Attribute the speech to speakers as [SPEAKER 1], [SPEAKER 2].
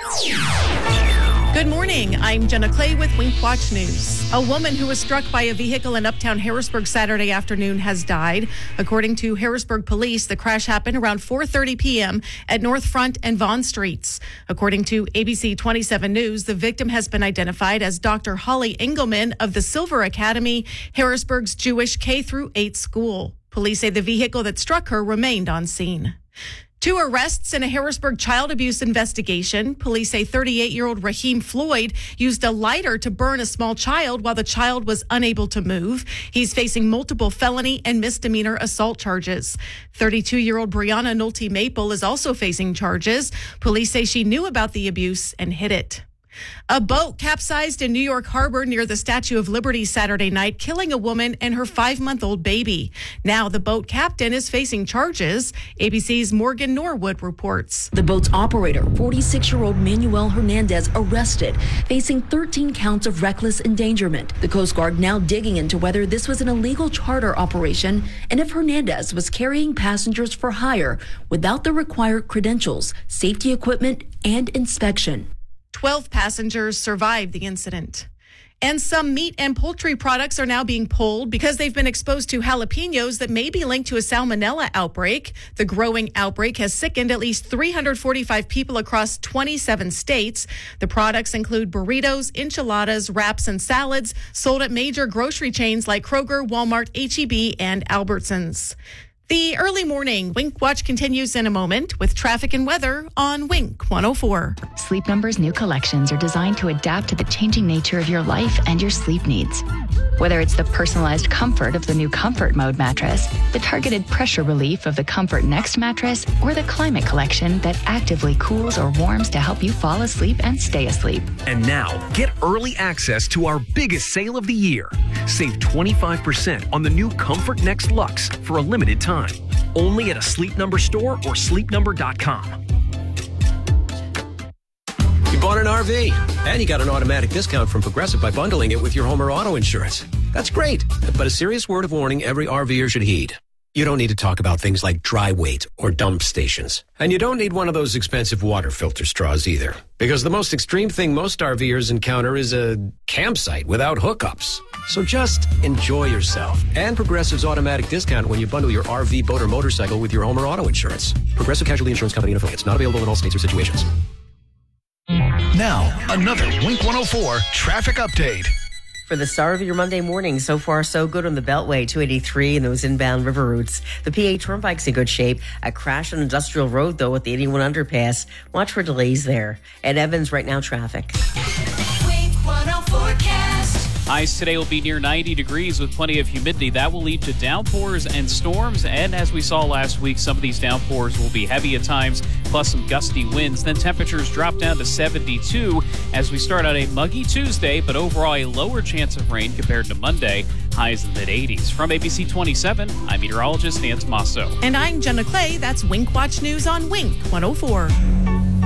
[SPEAKER 1] Good morning. I'm Jenna Clay with Wink Watch News. A woman who was struck by a vehicle in uptown Harrisburg Saturday afternoon has died. According to Harrisburg police, the crash happened around 4:30 p.m. at North Front and Vaughn Streets. According to ABC 27 News, the victim has been identified as Dr. Holly Engelman of the Silver Academy, Harrisburg's Jewish K-8 school. Police say the vehicle that struck her remained on scene. 2 arrests in a Harrisburg child abuse investigation. Police say 38-year-old Raheem Floyd used a lighter to burn a small child while the child was unable to move. He's facing multiple felony and misdemeanor assault charges. 32-year-old Brianna Nolte Maple is also facing charges. Police say she knew about the abuse and hid it. A boat capsized in New York Harbor near the Statue of Liberty Saturday night, killing a woman and her 5-month-old baby. Now the boat captain is facing charges. ABC's Morgan Norwood reports.
[SPEAKER 2] The boat's operator, 46-year-old Manuel Hernandez, arrested, facing 13 counts of reckless endangerment. The Coast Guard now digging into whether this was an illegal charter operation and if Hernandez was carrying passengers for hire without the required credentials, safety equipment, and inspection.
[SPEAKER 1] 12 passengers survived the incident. And some meat and poultry products are now being pulled because they've been exposed to jalapenos that may be linked to a salmonella outbreak. The growing outbreak has sickened at least 345 people across 27 states. The products include burritos, enchiladas, wraps, and salads sold at major grocery chains like Kroger, Walmart, H-E-B, and Albertsons. The early morning Wink Watch continues in a moment with traffic and weather on Wink 104.
[SPEAKER 3] Sleep Number's new collections are designed to adapt to the changing nature of your life and your sleep needs. Whether it's the personalized comfort of the new Comfort Mode mattress, the targeted pressure relief of the Comfort Next mattress, or the Climate Collection that actively cools or warms to help you fall asleep and stay asleep.
[SPEAKER 4] And now, get early access to our biggest sale of the year. Save 25% on the new Comfort Next Luxe for a limited time. Only at a Sleep Number store or sleepnumber.com.
[SPEAKER 5] You bought an RV, and you got an automatic discount from Progressive by bundling it with your home or auto insurance. That's great, but a serious word of warning every RVer should heed. You don't need to talk about things like dry weight or dump stations. And you don't need one of those expensive water filter straws either. Because the most extreme thing most RVers encounter is a campsite without hookups. So just enjoy yourself. And Progressive's automatic discount when you bundle your RV, boat, or motorcycle with your home or auto insurance. Progressive Casualty Insurance Company and affiliates. Not available in all states or situations.
[SPEAKER 6] Now, another Wink 104 traffic update.
[SPEAKER 7] For the start of your Monday morning, so far so good on the Beltway, 283 and those inbound river routes. The PA Turnpike's in good shape. A crash on Industrial Road, though, at the 81 underpass. Watch for delays there. At Evans, right now, traffic.
[SPEAKER 8] Wink 104 forecast.
[SPEAKER 9] Highs today will be near 90 degrees with plenty of humidity. That will lead to downpours and storms. And as we saw last week, some of these downpours will be heavy at times, plus some gusty winds. Then temperatures drop down to 72 as we start out a muggy Tuesday, but overall a lower chance of rain compared to Monday. Highs in the mid-80s. From ABC 27, I'm meteorologist Nance Masso.
[SPEAKER 1] And I'm Jenna Clay. That's Wink Watch News on Wink 104.